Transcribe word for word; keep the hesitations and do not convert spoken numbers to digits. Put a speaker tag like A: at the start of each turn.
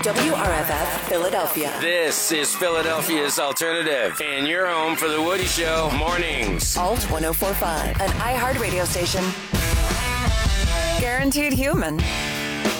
A: W R F F, Philadelphia.
B: This is Philadelphia's Alternative, and you're home for The Woody Show mornings.
A: Alt ten forty-five, an iHeart radio station. Guaranteed human.